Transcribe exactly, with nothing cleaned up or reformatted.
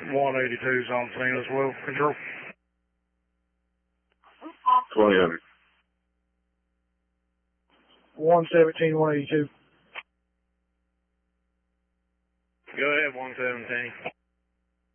one eighty-two's on scene as well. Control. twenty hundred. one seventeen, one eighty-two. Go ahead, one seventeen.